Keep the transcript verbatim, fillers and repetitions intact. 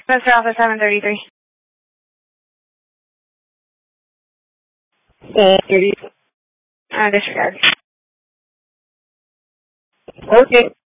Mister Office seven thirty-three. Uh, thirty. Uh, disregard. Okay.